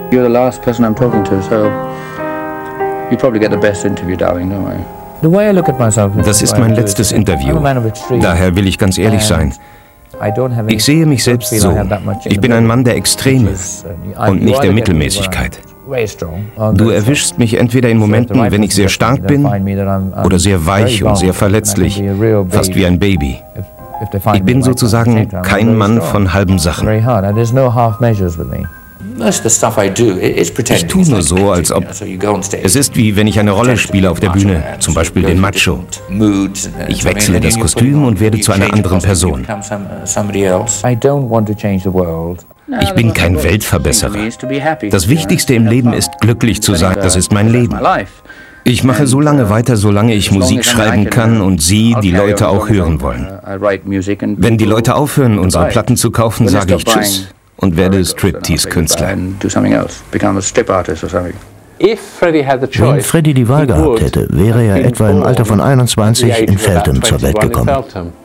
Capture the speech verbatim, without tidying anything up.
You're the last person I'm talking to, so you probably get the best interview, darling, don't worry. Das ist mein letztes Interview. Daher will ich ganz ehrlich sein. Ich sehe mich selbst so. Ich bin ein Mann der Extreme und nicht der Mittelmäßigkeit. Du erwischst mich entweder in Momenten, wenn ich sehr stark bin, oder sehr weich und sehr verletzlich, fast wie ein Baby. Ich bin sozusagen kein Mann von halben Sachen. Ich tue nur so, als ob... Es ist wie wenn ich eine Rolle spiele auf der Bühne, zum Beispiel den Macho. Ich wechsle das Kostüm und werde zu einer anderen Person. Ich bin kein Weltverbesserer. Das Wichtigste im Leben ist, glücklich zu sein. Das ist mein Leben. Ich mache so lange weiter, solange ich Musik schreiben kann und sie, die Leute, auch hören wollen. Wenn die Leute aufhören, unsere Platten zu kaufen, sage ich Tschüss und werde Striptease-Künstler. Wenn Freddie die Wahl gehabt hätte, wäre er etwa im Alter von einundzwanzig in Feltham zur Welt gekommen.